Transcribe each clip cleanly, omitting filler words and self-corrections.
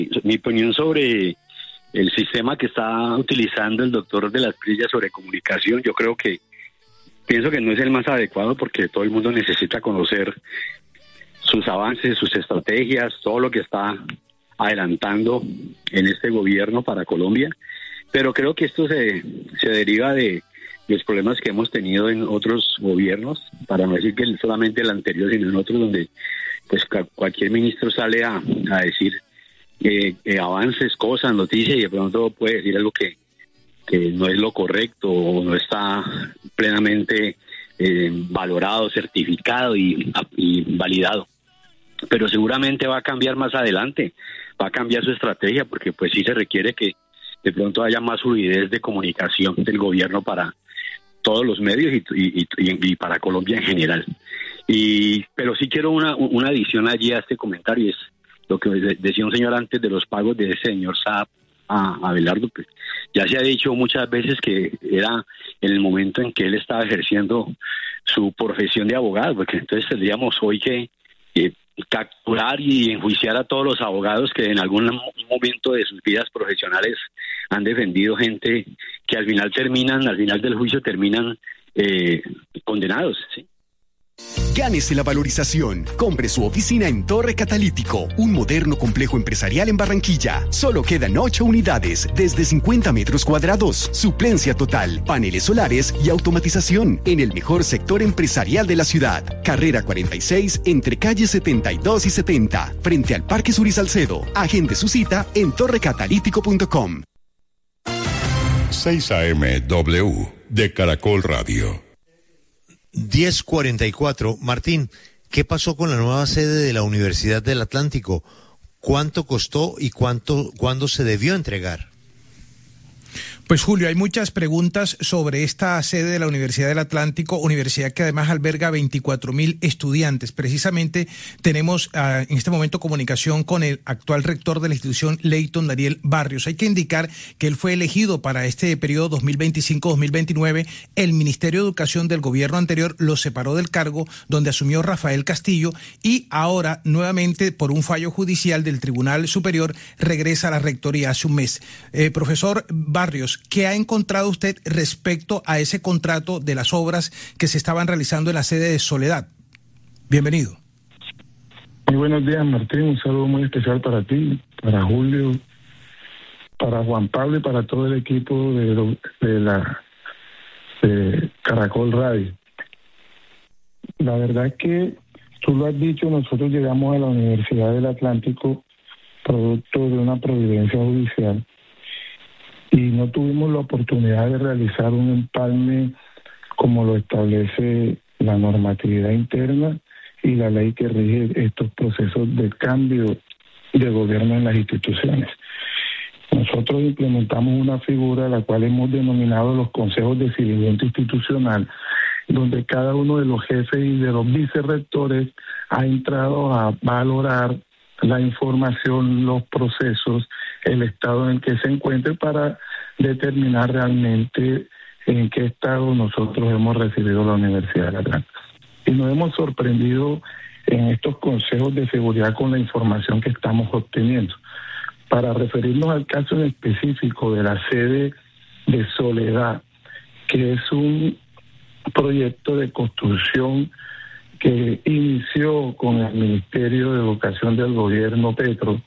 Mi opinión sobre el sistema que está utilizando el doctor de las Prillas sobre comunicación, pienso que no es el más adecuado porque todo el mundo necesita conocer sus avances, sus estrategias, todo lo que está adelantando en este gobierno para Colombia, pero creo que esto se deriva de los problemas que hemos tenido en otros gobiernos, para no decir que solamente el anterior, sino en otros donde pues cualquier ministro sale a decir avances, cosas, noticias, y de pronto puede decir algo que no es lo correcto o no está plenamente valorado, certificado y validado. Pero seguramente va a cambiar más adelante, va a cambiar su estrategia, porque pues sí se requiere que de pronto haya más fluidez de comunicación del gobierno para todos los medios y para Colombia en general. Pero sí quiero una adición allí a este comentario, es lo que decía un señor antes de los pagos de ese señor Saab a Abelardo. Pues ya se ha dicho muchas veces que era en el momento en que él estaba ejerciendo su profesión de abogado, porque entonces tendríamos hoy que capturar y enjuiciar a todos los abogados que en algún momento de sus vidas profesionales han defendido gente que al final del juicio terminan condenados, ¿sí? Gánese la valorización. Compre su oficina en Torre Catalítico, un moderno complejo empresarial en Barranquilla. Solo quedan 8 unidades, desde 50 metros cuadrados. Suplencia total, paneles solares y automatización en el mejor sector empresarial de la ciudad. Carrera 46, entre calles 72 y 70, frente al Parque Surizalcedo. Agende su cita en torrecatalítico.com. 6 AM W de Caracol Radio. 10:44. Martín, ¿qué pasó con la nueva sede de la Universidad del Atlántico? ¿Cuánto costó y cuándo se debió entregar? Pues Julio, hay muchas preguntas sobre esta sede de la Universidad del Atlántico, universidad que además alberga 24,000 estudiantes. Precisamente tenemos en este momento comunicación con el actual rector de la institución, Leyton Dariel Barrios. Hay que indicar que él fue elegido para este periodo 2025-2029. El Ministerio de Educación del gobierno anterior lo separó del cargo, donde asumió Rafael Castillo, y ahora nuevamente por un fallo judicial del Tribunal Superior regresa a la rectoría hace un mes. Profesor Barrios, ¿qué ha encontrado usted respecto a ese contrato de las obras que se estaban realizando en la sede de Soledad? Bienvenido. Muy buenos días, Martín. Un saludo muy especial para ti, para Julio, para Juan Pablo y para todo el equipo de Caracol Radio. La verdad es que tú lo has dicho, nosotros llegamos a la Universidad del Atlántico producto de una providencia judicial y no tuvimos la oportunidad de realizar un empalme como lo establece la normatividad interna y la ley que rige estos procesos de cambio de gobierno en las instituciones. Nosotros implementamos una figura la cual hemos denominado los consejos de seguimiento institucional, donde cada uno de los jefes y de los vicerrectores ha entrado a valorar la información, los procesos, el estado en el que se encuentre para determinar realmente en qué estado nosotros hemos recibido la Universidad del Atlántico. Y nos hemos sorprendido en estos consejos de seguridad con la información que estamos obteniendo. Para referirnos al caso en específico de la sede de Soledad, que es un proyecto de construcción que inició con el Ministerio de Educación del gobierno Petro,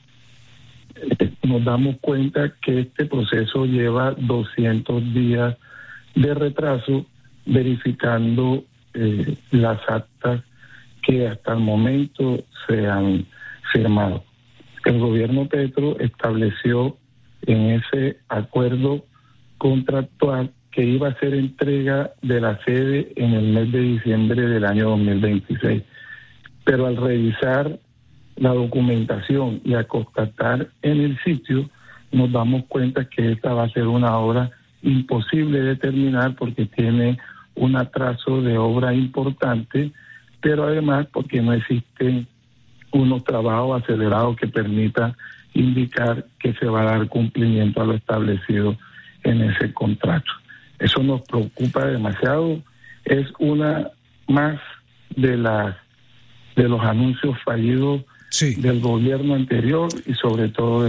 nos damos cuenta que este proceso lleva 200 días de retraso, verificando las actas que hasta el momento se han firmado. El gobierno Petro estableció en ese acuerdo contractual que iba a ser entrega de la sede en el mes de diciembre del año 2026. Pero al revisar la documentación y a constatar en el sitio, nos damos cuenta que esta va a ser una obra imposible de terminar porque tiene un atraso de obra importante, pero además porque no existen unos trabajos acelerados que permitan indicar que se va a dar cumplimiento a lo establecido en ese contrato. Eso nos preocupa demasiado. Es una más de los anuncios fallidos del gobierno anterior y sobre todo